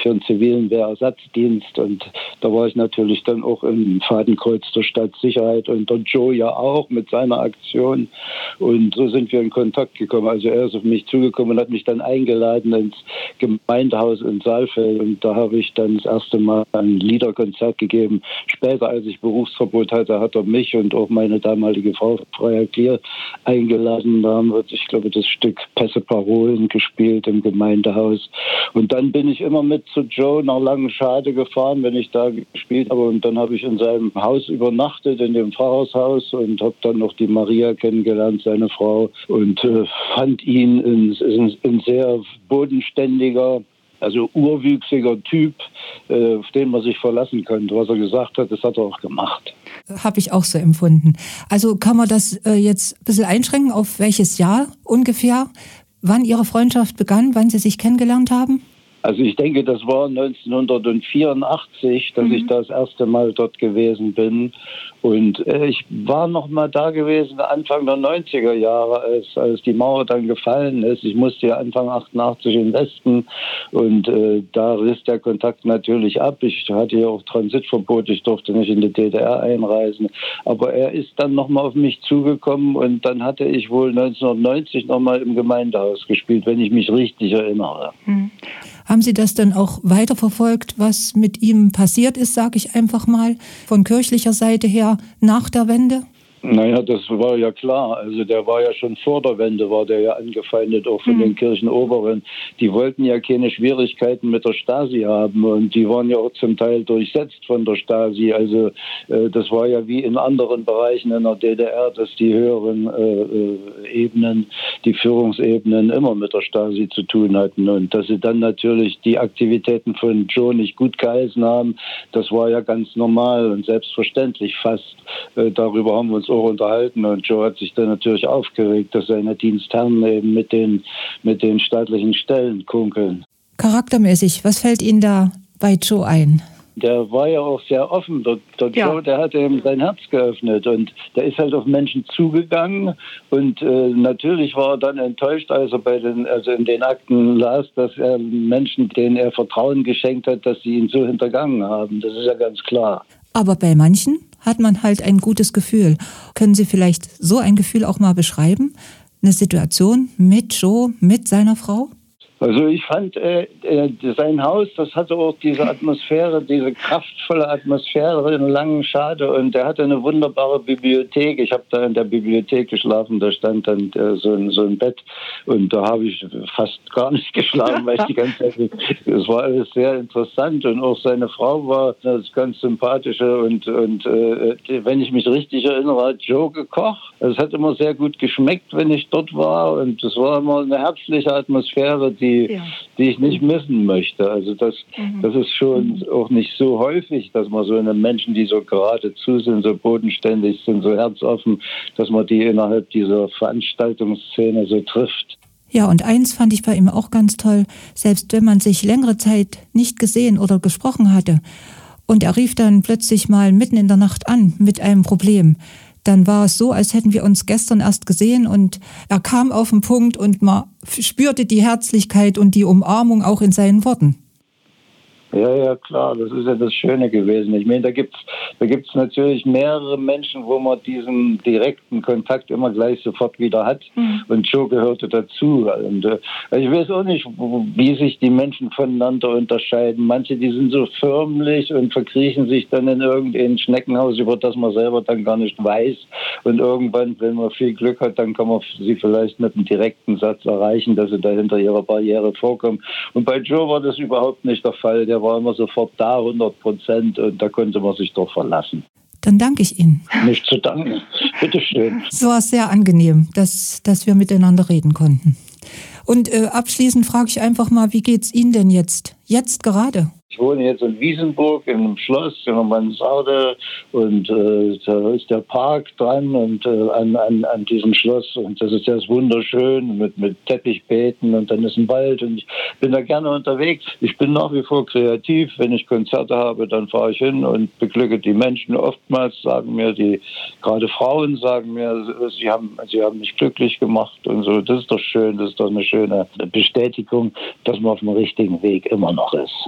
für einen zivilen Wehrersatzdienst. Und da war ich natürlich dann auch im Fadenkreuz der Stadtsicherheit und der Joe ja auch mit seiner Aktion. Und so sind wir in Kontakt gekommen. Also er ist auf mich zugekommen und hat mich dann eingeladen ins Gemeindehaus in Saalfeld. Und da habe ich dann das erste Mal ein Liederkonzert gegeben. Später, als ich Berufsverbot hatte, hat er mich und auch meine damalige Frau Freya Klier eingeladen. Da haben wir, ich glaube, das Stück Pässe Parolen gespielt im Gemeindehaus. Und dann bin ich immer mit zu Joe nach Langenschade gefahren, wenn ich da gespielt habe. Und dann habe ich in seinem Haus übernachtet, in dem Pfarrershaus, und habe dann noch die Maria kennengelernt, seine Frau, und fand ihn ein sehr bodenständiger, also urwüchsiger Typ, auf den man sich verlassen konnte. Was er gesagt hat, das hat er auch gemacht. Habe ich auch so empfunden. Also kann man das jetzt ein bisschen einschränken, auf welches Jahr ungefähr, wann Ihre Freundschaft begann, wann Sie sich kennengelernt haben? Also ich denke, das war 1984, dass ich das erste Mal dort gewesen bin. Und ich war noch mal da gewesen Anfang der 90er Jahre, als die Mauer dann gefallen ist. Ich musste ja Anfang 88 in den Westen und da riss der Kontakt natürlich ab. Ich hatte ja auch Transitverbot, ich durfte nicht in die DDR einreisen. Aber er ist dann noch mal auf mich zugekommen und dann hatte ich wohl 1990 noch mal im Gemeindehaus gespielt, wenn ich mich richtig erinnere. Haben Sie das dann auch weiterverfolgt, was mit ihm passiert ist, sage ich einfach mal, von kirchlicher Seite her nach der Wende? Naja, das war ja klar. Also der war ja schon vor der Wende, war der ja angefeindet, auch von den Kirchenoberen. Die wollten ja keine Schwierigkeiten mit der Stasi haben und die waren ja auch zum Teil durchsetzt von der Stasi. Also das war ja wie in anderen Bereichen in der DDR, dass die höheren Ebenen, die Führungsebenen immer mit der Stasi zu tun hatten. Und dass sie dann natürlich die Aktivitäten von Joe nicht gut geheißen haben, das war ja ganz normal und selbstverständlich fast. Darüber haben wir uns auch unterhalten und Joe hat sich dann natürlich aufgeregt, dass seine Dienstherren eben mit den staatlichen Stellen kunkeln. Charaktermäßig, was fällt Ihnen da bei Joe ein? Der war ja auch sehr offen. Der Joe, der hat eben sein Herz geöffnet und der ist halt auf Menschen zugegangen und natürlich war er dann enttäuscht, als er in den Akten las, dass er Menschen, denen er Vertrauen geschenkt hat, dass sie ihn so hintergangen haben. Das ist ja ganz klar. Aber bei manchen hat man halt ein gutes Gefühl. Können Sie vielleicht so ein Gefühl auch mal beschreiben? Eine Situation mit Joe, mit seiner Frau? Also ich fand, sein Haus, das hatte auch diese Atmosphäre, diese kraftvolle Atmosphäre in Langenschade und er hatte eine wunderbare Bibliothek. Ich habe da in der Bibliothek geschlafen, da stand dann so ein Bett und da habe ich fast gar nicht geschlafen, weil ich die ganze Zeit, es war alles sehr interessant und auch seine Frau war das ganz sympathische und wenn ich mich richtig erinnere, hat Joe gekocht. Es hat immer sehr gut geschmeckt, wenn ich dort war und es war immer eine herzliche Atmosphäre, die ich nicht missen möchte. Also das ist schon auch nicht so häufig, dass man so einen Menschen, die so geradezu sind, so bodenständig sind, so herzoffen, dass man die innerhalb dieser Veranstaltungsszene so trifft. Ja, und eins fand ich bei ihm auch ganz toll, selbst wenn man sich längere Zeit nicht gesehen oder gesprochen hatte und er rief dann plötzlich mal mitten in der Nacht an mit einem Problem, dann war es so, als hätten wir uns gestern erst gesehen und er kam auf den Punkt und man spürte die Herzlichkeit und die Umarmung auch in seinen Worten. Ja, klar, das ist ja das Schöne gewesen. Ich meine, da gibt's natürlich mehrere Menschen, wo man diesen direkten Kontakt immer gleich sofort wieder hat. Und Joe gehörte dazu. Und ich weiß auch nicht, wie sich die Menschen voneinander unterscheiden. Manche, die sind so förmlich und verkriechen sich dann in irgendein Schneckenhaus, über das man selber dann gar nicht weiß. Und irgendwann, wenn man viel Glück hat, dann kann man sie vielleicht mit einem direkten Satz erreichen, dass sie da hinter ihrer Barriere vorkommen. Und bei Joe war das überhaupt nicht der Fall. Der war immer sofort da, 100%, und da konnte man sich doch verlassen. Dann danke ich Ihnen. Nicht zu danken. Bitteschön. Es war sehr angenehm, dass wir miteinander reden konnten. Und abschließend frage ich einfach mal, wie geht's Ihnen denn jetzt? Jetzt gerade? Ich wohne jetzt in Wiesenburg in einem Schloss, in einer Mansarde, und da ist der Park dran und an diesem Schloss, und das ist jetzt wunderschön mit Teppichbeeten, und dann ist ein Wald und ich bin da gerne unterwegs. Ich bin nach wie vor kreativ. Wenn ich Konzerte habe, dann fahre ich hin und beglücke die Menschen. Oftmals sagen mir gerade Frauen sagen mir, sie haben mich glücklich gemacht und so. Das ist doch schön, das ist doch eine schöne Bestätigung, dass man auf dem richtigen Weg immer noch ist.